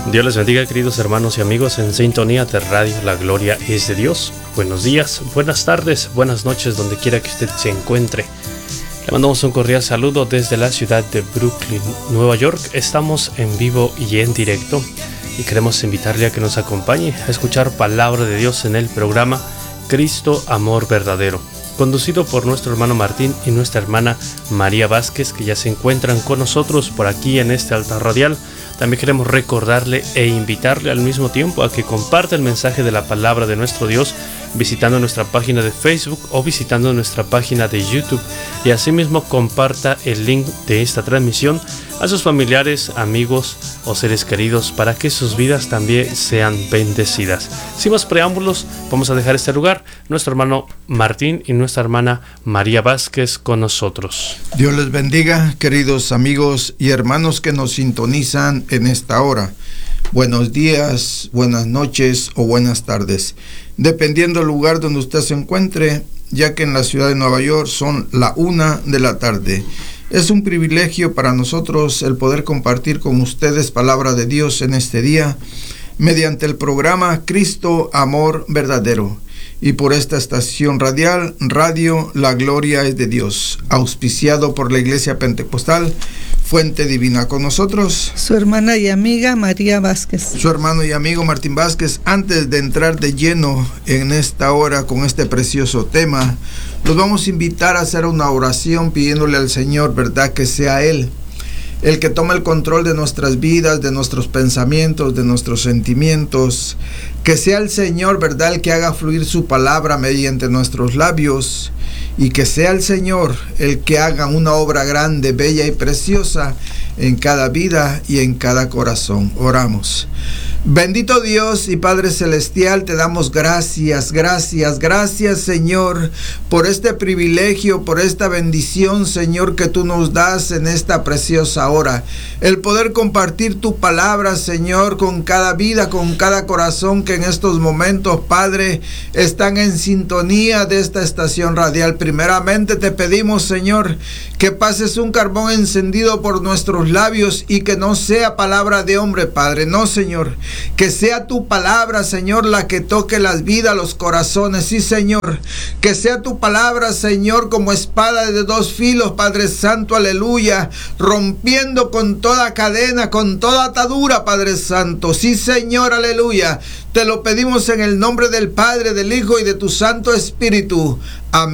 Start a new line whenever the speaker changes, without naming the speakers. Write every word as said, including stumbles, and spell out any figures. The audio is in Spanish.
Dios les bendiga, queridos hermanos y amigos en sintonía de Radio La Gloria es de Dios. Buenos días, buenas tardes, buenas noches, donde quiera que usted se encuentre. Le mandamos un cordial saludo desde la ciudad de Brooklyn, Nueva York. Estamos en vivo y en directo y queremos invitarle a que nos acompañe a escuchar palabra de Dios en el programa Cristo Amor Verdadero, conducido por nuestro hermano Martín y nuestra hermana María Vázquez, que ya se encuentran con nosotros por aquí en este altar radial. También queremos recordarle e invitarle al mismo tiempo a que comparta el mensaje de la palabra de nuestro Dios visitando nuestra página de Facebook o visitando nuestra página de YouTube, y asimismo comparta el link de esta transmisión a sus familiares, amigos o seres queridos para que sus vidas también sean bendecidas. Sin más preámbulos, vamos a dejar este lugar, nuestro hermano Martín y nuestra hermana María Vázquez con nosotros.
Dios les bendiga, queridos amigos y hermanos que nos sintonizan en esta hora. Buenos días, buenas noches o buenas tardes, dependiendo del lugar donde usted se encuentre, ya que en la ciudad de Nueva York son la una de la tarde. Es un privilegio para nosotros el poder compartir con ustedes palabra de Dios en este día, mediante el programa Cristo Amor Verdadero, y por esta estación radial, Radio La Gloria es de Dios, auspiciado por la Iglesia Pentecostal Fuente Divina. Con nosotros
su hermana y amiga María Vázquez.
Su hermano y amigo Martín Vázquez. Antes de entrar de lleno en esta hora con este precioso tema, los vamos a invitar a hacer una oración pidiéndole al Señor, ¿verdad?, que sea Él el que toma el control de nuestras vidas, de nuestros pensamientos, de nuestros sentimientos. Que sea el Señor, ¿verdad?, el que haga fluir su palabra mediante nuestros labios. Y que sea el Señor el que haga una obra grande, bella y preciosa en cada vida y en cada corazón. Oramos. Bendito Dios y Padre Celestial, te damos gracias, gracias, gracias, Señor, por este privilegio, por esta bendición, Señor, que tú nos das en esta preciosa hora. El poder compartir tu palabra, Señor, con cada vida, con cada corazón que en estos momentos, Padre, están en sintonía de esta estación radial. Primeramente te pedimos, Señor, que pases un carbón encendido por nuestros labios y que no sea palabra de hombre, Padre, no, Señor. Que sea tu palabra, Señor, la que toque las vidas, los corazones. Sí, Señor. Que sea tu palabra, Señor, como espada de dos filos, Padre Santo, aleluya. Rompiendo con toda cadena, con toda atadura, Padre Santo. Sí, Señor, aleluya. Te lo pedimos en el nombre del Padre, del Hijo y de tu Santo Espíritu. Amén.